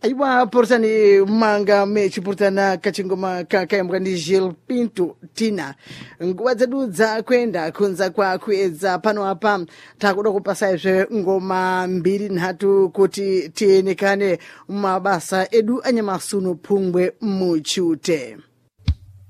Aiwa portani manga mechi portana kachingoma kakayambwa ndi Gil Pinto Tina nguwa zedu dza kwenda kunza kwa kuedza pano apa takuda kupasa izve ngoma mbiri nhatu kuti tiyenekane mabasa edu anyamasuno phungwe muchute.